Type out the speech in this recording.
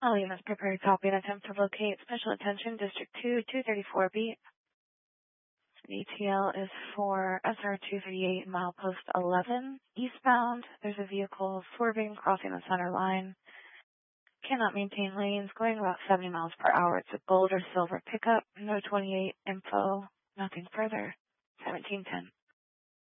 Alina is prepared copy and attempt to locate. Special attention, District 2, 234B. ETL is for SR-238, milepost 11, eastbound. There's a vehicle swerving, crossing the center line. Cannot maintain lanes, going about 70 miles per hour. It's a gold or silver pickup. No 28 info, nothing further. 1710.